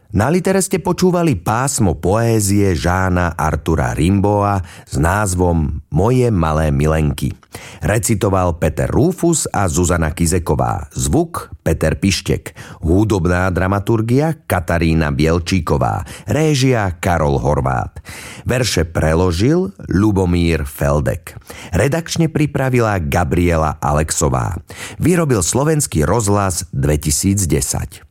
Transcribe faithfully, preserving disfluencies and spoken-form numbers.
Na Litere ste počúvali pásmo poézie Jeana Artura Rimbaud'a s názvom Moje malé milenky. Recitoval Peter Rúfus a Zuzana Kizeková. Zvuk Peter Pištek. Hudobná dramaturgia Katarína Bielčíková. Réžia Karol Horvát. Verše preložil Ľubomír Feldek. Redakčne pripravila Gabriela Alexová. Vyrobil Slovenský rozhlas dvetisícdesať.